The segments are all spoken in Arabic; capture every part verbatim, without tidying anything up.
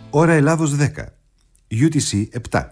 Ώρα Ελλάδος δέκα, γιου τι σι επτά.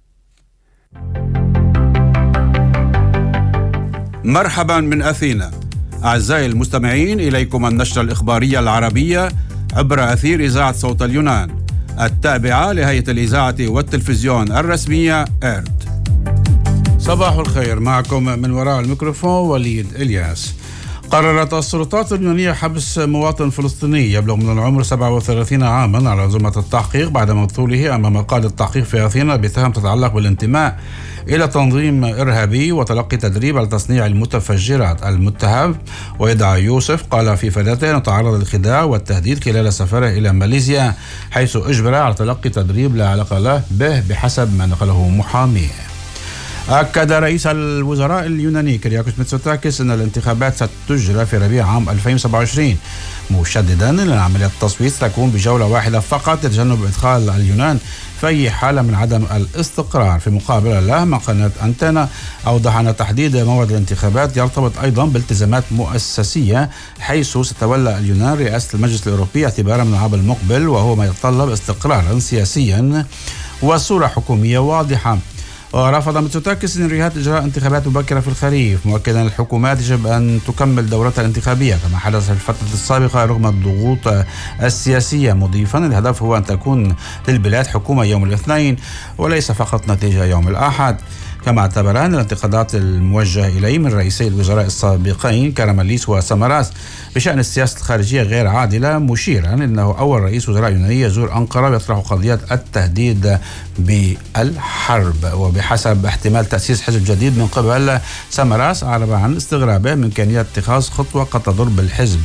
مرحبا من أثينا. أعزائي المستمعين، إليكم النشرة الإخبارية العربية عبر أثير إذاعة صوت اليونان التابعة لهيئة الإذاعة والتلفزيون الرسمية إيرت. صباح الخير، معكم من وراء الميكروفون وليد إلياس. قررت السلطات اليونانية حبس مواطن فلسطيني يبلغ من العمر سبعة وثلاثين عاما على ذمة التحقيق بعد موصوله أمام قاضي التحقيق في أثينا بتهم تتعلق بالانتماء إلى تنظيم إرهابي وتلقي تدريب على تصنيع المتفجرات. المتهم ويدعى يوسف قال في فداته أنه تعرض للخداع والتهديد خلال سفره إلى ماليزيا، حيث أجبر على تلقي تدريب لا علاقة له به بحسب ما نقله محاميه. أكد رئيس الوزراء اليوناني كيرياكوس ميتسوتاكيس أن الانتخابات ستجرى في ربيع عام ألفين وسبعة وعشرين، مشددا أن عملية التصويت ستكون بجولة واحدة فقط لتجنب إدخال اليونان في أي حالة من عدم الاستقرار. في مقابل له مع قناة أنتنا أوضح أن تحديد موعد الانتخابات يرتبط أيضا بالتزامات مؤسسية، حيث ستتولى اليونان رئاسة المجلس الأوروبي اعتبارا من العام المقبل، وهو ما يتطلب استقرارا سياسيا وصورة حكومية واضحة. ورفض ميتسوتاكيس انريهات اجراء انتخابات مبكره في الخريف، مؤكدا ان الحكومات يجب ان تكمل دورتها الانتخابيه كما حدث في الفتره السابقه رغم الضغوط السياسيه، مضيفا الهدف هو ان تكون للبلاد حكومه يوم الاثنين وليس فقط نتيجه يوم الاحد. كما اعتبر أن الانتقادات الموجهة إليه من رئيسي الوزراء السابقين كراماليس وساماراس بشأن السياسة الخارجية غير عادلة، مشيرا أنه أول رئيس وزراء يوناني يزور أنقرة ويطرح قضية التهديد بالحرب. وبحسب احتمال تأسيس حزب جديد من قبل ساماراس، أعرب عن استغرابه من إمكانية اتخاذ خطوة قد تضر بالحزب.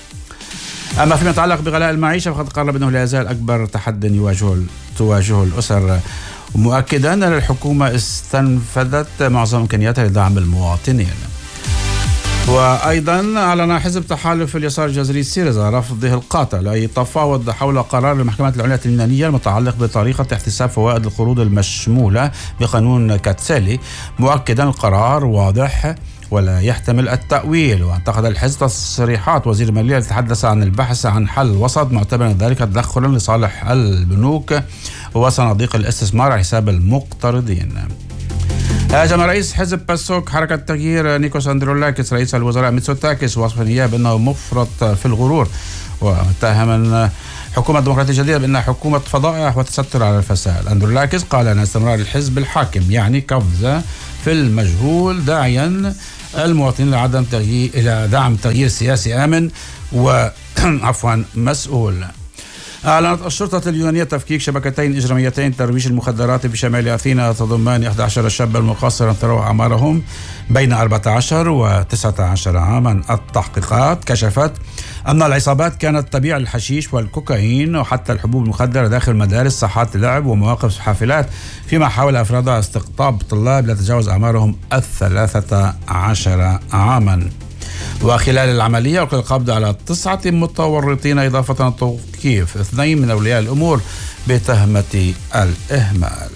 أما فيما يتعلق بغلاء المعيشة فقد قرب أنه لا يزال أكبر تحدي يواجهه تواجهه الأسر، مؤكدا أن الحكومة استنفذت معظم إمكانياتها لدعم المواطنين. وأيضا أعلن حزب تحالف اليسار الجزري سيريزا رفضه القاطع لأي تفاوض حول قرار المحكمة العليا اليونانية المتعلق بطريقة احتساب فوائد القروض المشمولة بقانون كاتسالي، مؤكدا القرار واضح ولا يحتمل التأويل. وانتقد الحزب تصريحات وزير المالية التي تحدث عن البحث عن حل وسط، معتبرا ذلك تدخلا لصالح البنوك وصناديق الاستثمار على حساب المقترضين. هاجم رئيس حزب باسوك حركة التغيير نيكوس أندرولاكيس رئيس الوزراء ميتسوتاكيس وصفا إياه بأنه مفرط في الغرور، واتهم حكومة الديمقراطية الجديدة بأنها حكومة فضائح وتستر على الفساد. أندرولاكيس قال أن استمرار الحزب الحاكم يعني قفزة في المجهول، داعيا المواطنين لعدم تغيير إلى دعم تغيير سياسي آمن وعفوا مسؤول. أعلنت الشرطة اليونانية تفكيك شبكتين إجراميتين ترويج المخدرات بشمال أثينا تضمان أحد عشر شابا مقاصرا تراوح أعمارهم بين أربعة عشر وتسعة عشر عاما. التحقيقات كشفت أن العصابات كانت تبيع الحشيش والكوكايين وحتى الحبوب المخدرة داخل مدارس، ساحات اللعب ومواقف حافلات، فيما حاول أفرادها استقطاب طلاب لا تتجاوز أعمارهم الثلاثة عشر عاما. وخلال العملية ألقي القبض على تسعة متورطين إضافة لتوقيف اثنين من أولياء الأمور بتهمة الإهمال.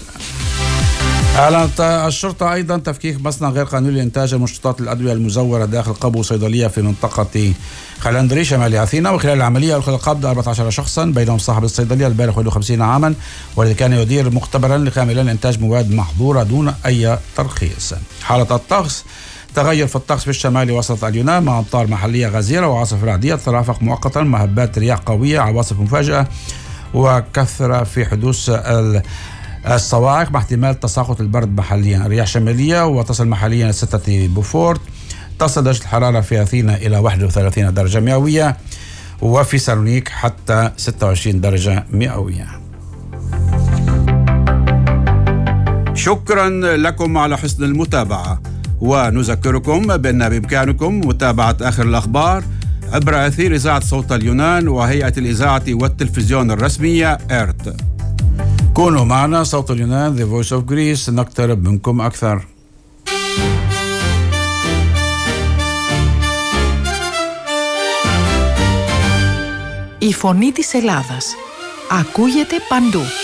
أعلنت الشرطة أيضا تفكيك مصنع غير قانوني لإنتاج المنشطات الأدوية المزورة داخل قبو صيدلية في منطقة خلندري شمال أثينا. وخلال العملية ألقي القبض أربعة عشر شخصا بينهم صاحب الصيدلية البالغ واحد وخمسين عاما والذي كان يدير مختبرا لكاملين إنتاج مواد محظورة دون أي ترخيص. حالة الطقس: تغير في الطقس في الشمال وسط اليونان مع أمطار محلية غزيرة وعاصفة رعدية تترافق مؤقتا مع هبات رياح قوية، عواصف مفاجئة وكثرة في حدوث الصواعق مع احتمال تساقط البرد محليا. رياح شمالية وتصل محليا إلى ستة بوفورت. تصل درجة الحرارة في أثينا إلى واحد وثلاثين درجة مئوية وفي سالونيك حتى ستة وعشرين درجة مئوية. شكرا لكم على حسن المتابعة، ونذكركم بأن بإمكانكم متابعة آخر الأخبار عبر أثير إذاعة صوت اليونان وهيئة الإذاعة والتلفزيون الرسمية إيرت. كونوا معنا، صوت اليونان The Voice of Greece، نقترب منكم أكثر. Η φωνή της Ελλάδας ακούγεται παντού.